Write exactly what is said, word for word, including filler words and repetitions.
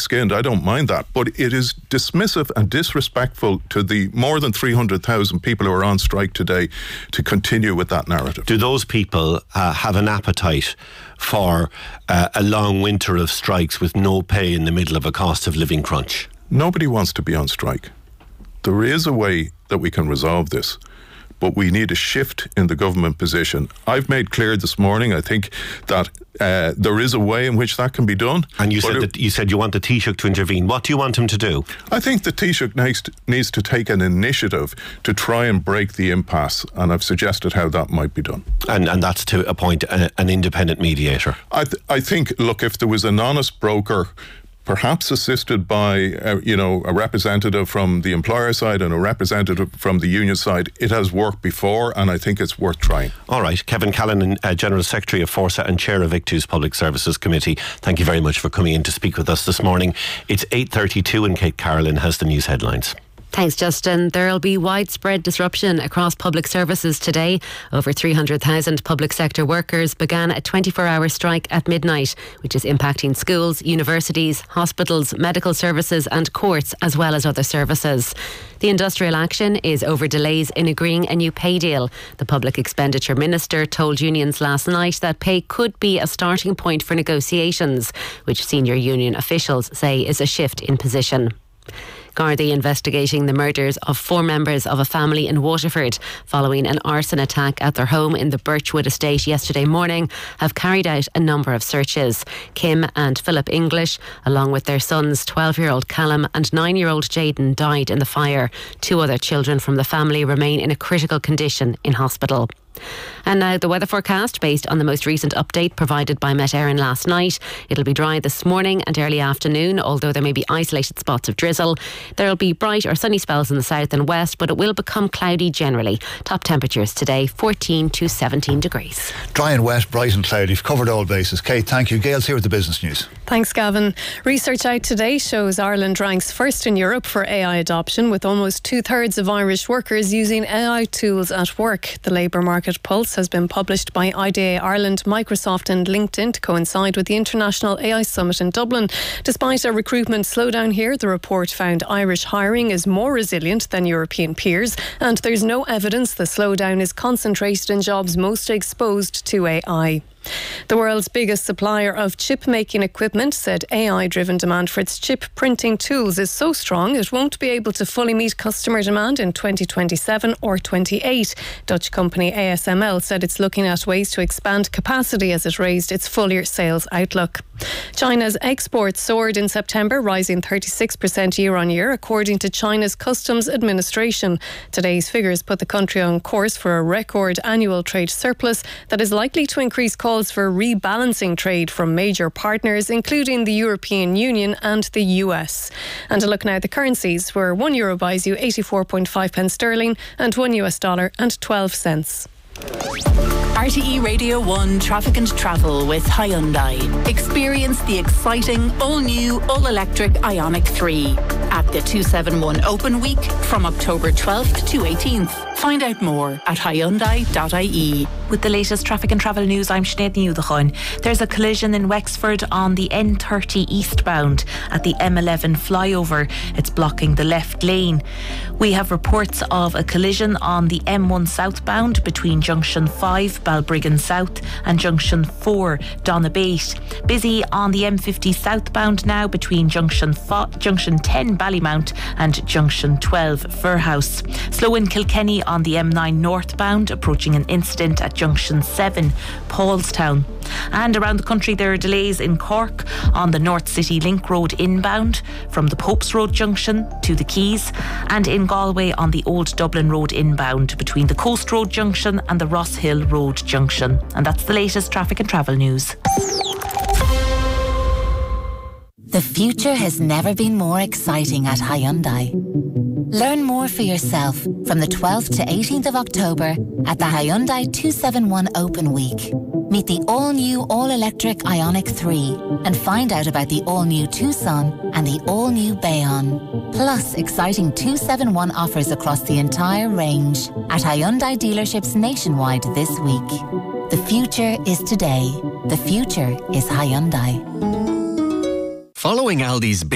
thick-skinned. I don't mind that. But it is dismissive and disrespectful to the more than three hundred thousand people who are on strike today to continue with that narrative. Do those people uh, have an appetite for uh, a long winter of strikes with no pay in the middle of a cost of living crunch? Nobody wants to be on strike. There is a way that we can resolve this, but we need a shift in the government position. I've made clear this morning, I think, that uh, there is a way in which that can be done. And you said it, that you said you want the Taoiseach to intervene. What do you want him to do? I think the Taoiseach needs to, needs to take an initiative to try and break the impasse, and I've suggested how that might be done. And and that's to appoint a, an independent mediator. I th- I think, look, if there was an honest broker, perhaps assisted by, uh, you know, a representative from the employer side and a representative from the union side, it has worked before, and I think it's worth trying. All right. Kevin Callan, uh, General Secretary of Forsa and Chair of I C T U's Public Services Committee, thank you very much for coming in to speak with us this morning. It's eight thirty-two and Kate Carolyn has the news headlines. Thanks, Justin. There'll be widespread disruption across public services today. Over three hundred thousand public sector workers began a twenty-four hour strike at midnight, which is impacting schools, universities, hospitals, medical services and courts, as well as other services. The industrial action is over delays in agreeing a new pay deal. The Public Expenditure Minister told unions last night that pay could be a starting point for negotiations, which senior union officials say is a shift in position. Gardaí investigating the murders of four members of a family in Waterford following an arson attack at their home in the Birchwood estate yesterday morning have carried out a number of searches. Kim and Philip English, along with their sons twelve-year-old Callum and nine-year-old Jayden, died in the fire. Two other children from the family remain in a critical condition in hospital. And now the weather forecast based on the most recent update provided by Met Éireann last night. It'll be dry this morning and early afternoon, although there may be isolated spots of drizzle. There'll be bright or sunny spells in the south and west, but it will become cloudy generally. Top temperatures today, fourteen to seventeen degrees. Dry and wet, bright and cloudy. You've covered all bases. Kate, thank you. Gail's here with the business news. Thanks, Gavin. Research out today shows Ireland ranks first in Europe for A I adoption, with almost two-thirds of Irish workers using A I tools at work. The labour market pulse has been published by I D A Ireland, Microsoft and LinkedIn to coincide with the International A I Summit in Dublin. Despite a recruitment slowdown here, the report found Irish hiring is more resilient than European peers, and there's no evidence the slowdown is concentrated in jobs most exposed to A I. The world's biggest supplier of chip-making equipment said A I-driven demand for its chip printing tools is so strong it won't be able to fully meet customer demand in twenty twenty-seven or twenty-eight. Dutch company A S M L said it's looking at ways to expand capacity as it raised its full-year sales outlook. China's exports soared in September, rising thirty-six percent year-on-year, according to China's Customs Administration. Today's figures put the country on course for a record annual trade surplus that is likely to increase calls for rebalancing trade from major partners, including the European Union and the U S. And a look now at the currencies, where one euro buys you eighty-four point five pence sterling and one U S dollar and twelve cents. R T E Radio one Traffic and Travel with Hyundai. Experience the exciting all-new, all-electric Ioniq three at the two seventy-one Open Week from October twelfth to eighteenth. Find out more at hyundai dot I E. With the latest traffic and travel news, I'm Sinead Newdachan. There's a collision in Wexford on the N thirty eastbound at the M eleven flyover. It's blocking the left lane. We have reports of a collision on the M one southbound between Junction five, Balbriggan South, and Junction four, Donabate. Busy on the M fifty southbound now between Junction five, Junction ten, Ballymount, and Junction twelve, Firhouse. Slow in Kilkenny on the M nine northbound, approaching an incident at Junction seven, Paulstown. And around the country there are delays in Cork on the North City Link Road inbound from the Popes Road junction to the Quays, and in Galway on the Old Dublin Road inbound between the Coast Road junction and the Ross Hill Road junction. And that's the latest traffic and travel news. The future has never been more exciting at Hyundai. Learn more for yourself from the twelfth to eighteenth of October at the Hyundai two seventy-one Open Week. Meet the all-new all-electric Ioniq three and find out about the all-new Tucson and the all-new Bayon. Plus exciting two seventy-one offers across the entire range at Hyundai dealerships nationwide this week. The future is today. The future is Hyundai. Following Aldi's